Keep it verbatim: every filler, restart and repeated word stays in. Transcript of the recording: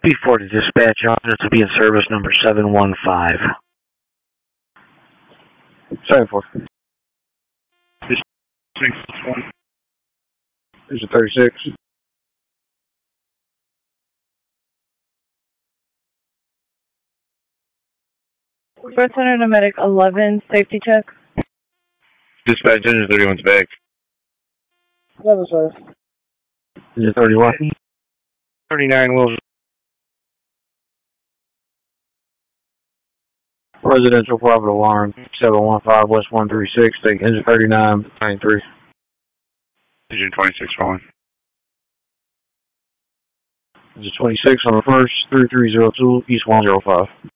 Before the dispatch office to be in service number seven one five. seven four. This is a thirty-six. First Center to Medic eleven, safety check. Dispatch engine thirty-one's back. Level service. Is it thirty-one? thirty-nine Wilson. Residential private alarm, seven one five West one three six, take engine thirty-nine ninety-three. Engine twenty-six calling. Engine twenty-six on the first, three three zero two, East one zero five.